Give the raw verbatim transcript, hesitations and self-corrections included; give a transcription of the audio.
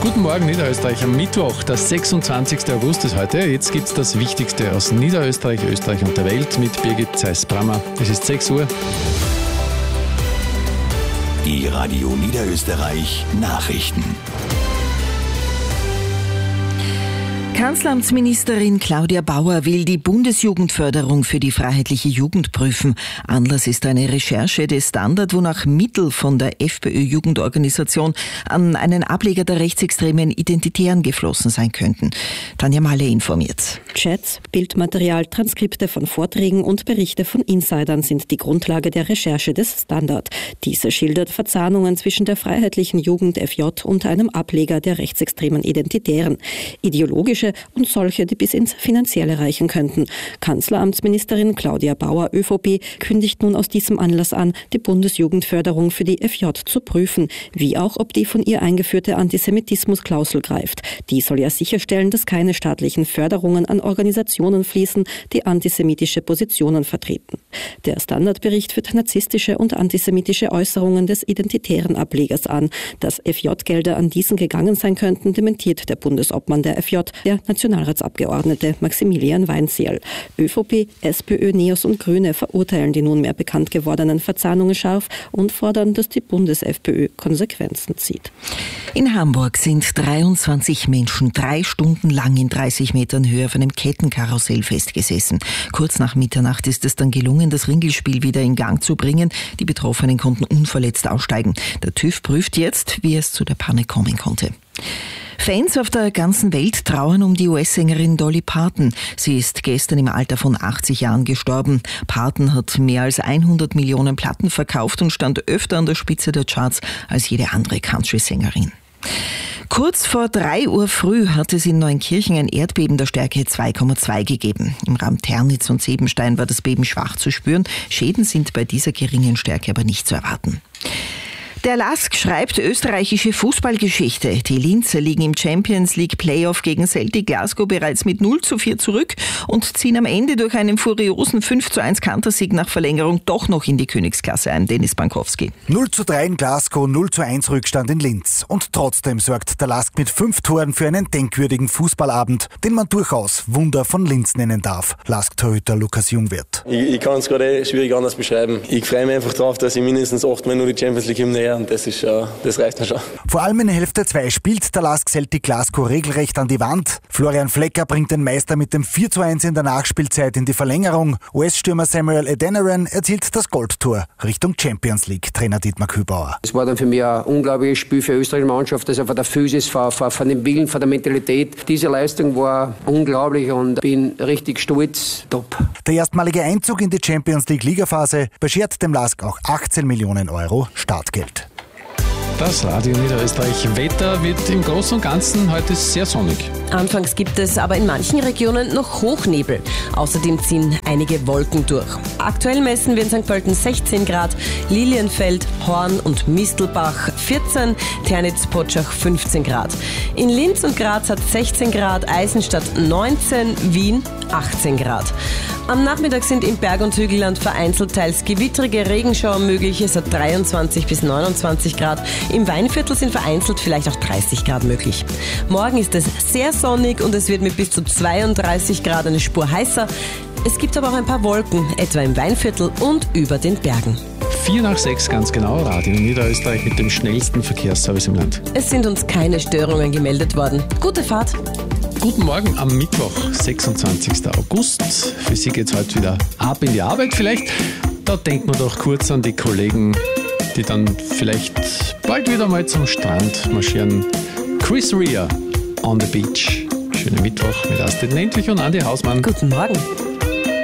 Guten Morgen Niederösterreich am Mittwoch, der sechsundzwanzigster August ist heute. Jetzt gibt es das Wichtigste aus Niederösterreich, Österreich und der Welt mit Birgit Zeiss-Brammer. Es ist sechs Uhr. Die Radio Niederösterreich Nachrichten. Kanzleramtsministerin Claudia Bauer will die Bundesjugendförderung für die freiheitliche Jugend prüfen. Anlass ist eine Recherche des Standard, wonach Mittel von der FPÖ-Jugendorganisation an einen Ableger der rechtsextremen Identitären geflossen sein könnten. Tanja Malle informiert. Chats, Bildmaterial, Transkripte von Vorträgen und Berichte von Insidern sind die Grundlage der Recherche des Standard. Diese schildert Verzahnungen zwischen der freiheitlichen Jugend F J und einem Ableger der rechtsextremen Identitären. Ideologische und solche, die bis ins Finanzielle reichen könnten. Kanzleramtsministerin Claudia Bauer, ÖVP, kündigt nun aus diesem Anlass an, die Bundesjugendförderung für die F J zu prüfen, wie auch, ob die von ihr eingeführte Antisemitismusklausel greift. Die soll ja sicherstellen, dass keine staatlichen Förderungen an Organisationen fließen, die antisemitische Positionen vertreten. Der Standardbericht führt narzisstische und antisemitische Äußerungen des identitären Ablegers an. Dass F J-Gelder an diesen gegangen sein könnten, dementiert der Bundesobmann der F J, der Nationalratsabgeordnete Maximilian Weinzierl. ÖVP, SPÖ, NEOS und Grüne verurteilen die nunmehr bekannt gewordenen Verzahnungen scharf und fordern, dass die Bundes-FPÖ Konsequenzen zieht. In Hamburg sind dreiundzwanzig Menschen drei Stunden lang in dreißig Metern Höhe auf einem Kettenkarussell festgesessen. Kurz nach Mitternacht ist es dann gelungen, das Ringelspiel wieder in Gang zu bringen. Die Betroffenen konnten unverletzt aussteigen. Der TÜV prüft jetzt, wie es zu der Panne kommen konnte. Fans auf der ganzen Welt trauern um die U S-Sängerin Dolly Parton. Sie ist gestern im Alter von achtzig Jahren gestorben. Parton hat mehr als hundert Millionen Platten verkauft und stand öfter an der Spitze der Charts als jede andere Country-Sängerin. Kurz vor drei Uhr früh hat es in Neunkirchen ein Erdbeben der Stärke zwei Komma zwei gegeben. Im Raum Ternitz und Sebenstein war das Beben schwach zu spüren. Schäden sind bei dieser geringen Stärke aber nicht zu erwarten. Der LASK schreibt österreichische Fußballgeschichte. Die Linzer liegen im Champions League Playoff gegen Celtic Glasgow bereits mit null zu vier zurück und ziehen am Ende durch einen furiosen fünf zu eins Kantersieg nach Verlängerung doch noch in die Königsklasse ein. Dennis Bankowski. null zu drei in Glasgow, null zu eins Rückstand in Linz. Und trotzdem sorgt der LASK mit fünf Toren für einen denkwürdigen Fußballabend, den man durchaus Wunder von Linz nennen darf. LASK-Torhüter Lukas Jungwirth. Ich, ich kann es gerade schwierig anders beschreiben. Ich freue mich einfach darauf, dass ich mindestens achtmal nur die Champions League hymne und das ist uh, das reicht mir schon. Vor allem in Hälfte zwei spielt der LASK Celtic Glasgow regelrecht an die Wand. Florian Flecker bringt den Meister mit dem vier zu eins in der Nachspielzeit in die Verlängerung. U S-Stürmer Samuel Adeniran erzielt das Goldtor Richtung Champions League, Trainer Dietmar Kübauer. Es war dann für mich ein unglaubliches Spiel für die österreichische Mannschaft, also von der Physis, von, von, von dem Willen, von der Mentalität. Diese Leistung war unglaublich und bin richtig stolz, top. Der erstmalige Einzug in die Champions League Ligaphase beschert dem LASK auch achtzehn Millionen Euro Startgeld. Das Radio Niederösterreich Wetter wird im Großen und Ganzen heute sehr sonnig. Anfangs gibt es aber in manchen Regionen noch Hochnebel. Außerdem ziehen einige Wolken durch. Aktuell messen wir in Sankt Pölten sechzehn Grad, Lilienfeld, Horn und Mistelbach vierzehn, Ternitz, Potschach fünfzehn Grad. In Linz und Graz hat sechzehn Grad, Eisenstadt neunzehn, Wien achtzehn Grad. Am Nachmittag sind im Berg- und Hügelland vereinzelt teils gewittrige Regenschauer möglich. Es hat dreiundzwanzig bis neunundzwanzig Grad. Im Weinviertel sind vereinzelt vielleicht auch dreißig Grad möglich. Morgen ist es sehr sonnig und es wird mit bis zu zweiunddreißig Grad eine Spur heißer. Es gibt aber auch ein paar Wolken, etwa im Weinviertel und über den Bergen. Vier nach sechs ganz genau, Radio Niederösterreich mit dem schnellsten Verkehrsservice im Land. Es sind uns keine Störungen gemeldet worden. Gute Fahrt! Guten Morgen am Mittwoch, sechsundzwanzigster August. Für Sie geht's heute wieder ab in die Arbeit vielleicht. Da denkt man doch kurz an die Kollegen, die dann vielleicht bald wieder mal zum Strand marschieren. Chris Rea, On the Beach. Schönen Mittwoch mit Astrid Nentlich und Andi Hausmann. Guten Morgen.